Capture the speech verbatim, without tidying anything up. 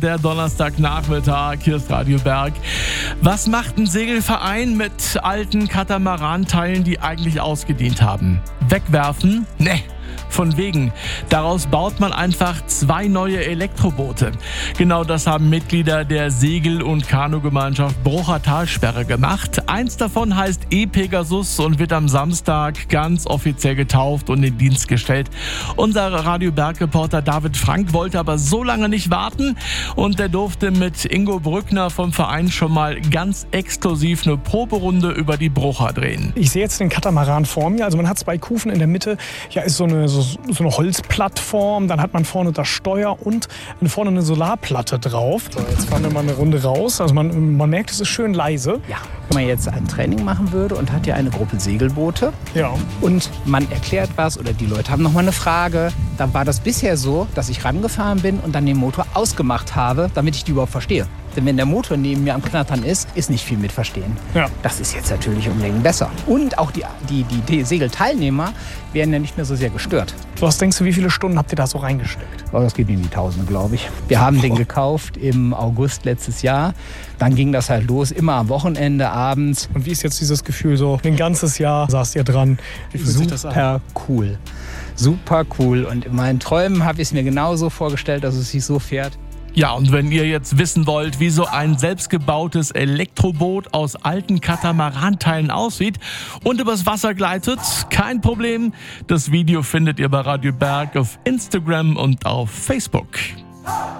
Der Donnerstagnachmittag, hier ist Radio Berg. Was macht ein Segelverein mit alten Katamaranteilen, die eigentlich ausgedient haben? Wegwerfen? Nee. Von wegen. Daraus baut man einfach zwei neue Elektroboote. Genau das haben Mitglieder der Segel- und Kanugemeinschaft Brucher Talsperre gemacht. Eins davon heißt E-Pegasus und wird am Samstag ganz offiziell getauft und in Dienst gestellt. Unser Radio Berg-Reporter David Frank wollte aber so lange nicht warten und er durfte mit Ingo Brückner vom Verein schon mal ganz exklusiv eine Proberunde über die Brucher drehen. Ich sehe jetzt den Katamaran vor mir. Also man hat zwei Kufen in der Mitte. Ja, ist so eine So, so eine Holzplattform, dann hat man vorne das Steuer und vorne eine Solarplatte drauf. So, jetzt fahren wir mal eine Runde raus. Also man, man merkt, es ist schön leise. Ja, wenn man jetzt ein Training machen würde und hat ja eine Gruppe Segelboote ja. und man erklärt was oder die Leute haben noch mal eine Frage, dann war das bisher so, dass ich rangefahren bin und dann den Motor ausgemacht habe, damit ich die überhaupt verstehe. Denn wenn der Motor neben mir am Knattern ist, ist nicht viel mit verstehen. Ja. Das ist jetzt natürlich um Längen besser. Und auch die, die, die, die Segelteilnehmer werden ja nicht mehr so sehr gestört. Was denkst du, wie viele Stunden habt ihr da so reingesteckt? Oh, das geht in die Tausende, glaube ich. Wir haben oh. den gekauft im August letztes Jahr. Dann ging das halt los, immer am Wochenende, abends. Und wie ist jetzt dieses Gefühl so? Ein ganzes Jahr saßt ihr dran. Wie fühlt sich das an? Super cool. Super cool. Und in meinen Träumen habe ich es mir genauso vorgestellt, dass es sich so fährt. Ja, und wenn ihr jetzt wissen wollt, wie so ein selbstgebautes Elektroboot aus alten Katamaranteilen aussieht und übers Wasser gleitet, kein Problem. Das Video findet ihr bei Radio Berg auf Instagram und auf Facebook.